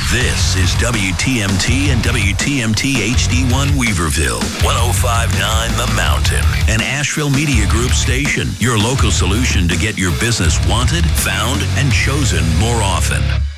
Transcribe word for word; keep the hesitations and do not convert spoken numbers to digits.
This is W T M T and W T M T H D one Weaverville, one oh five point nine The Mountain, an Asheville Media Group station, your local solution to get your business wanted, found, and chosen more often.